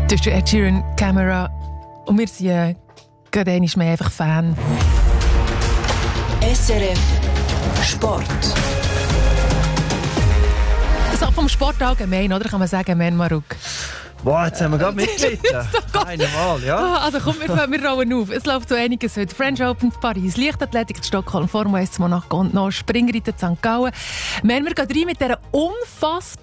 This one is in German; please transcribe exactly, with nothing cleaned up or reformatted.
Das ist Ed Sheeran, Camera. Und wir sind äh, gerade einmal mehr einfach Fan. S R F Sport. So vom Sport allgemein, oder? Kann man sagen, Men Maruk. Boah, jetzt haben wir gerade mitgelitten. so Einmal, ja. Also komm, wir, wir rollen auf. Es läuft so einiges heute. French Open Paris, Leichtathletik in Stockholm, Formel eins zu Monaco und noch Springreiten in Sankt Gallen. Wir gehen rein mit dieser unfassbar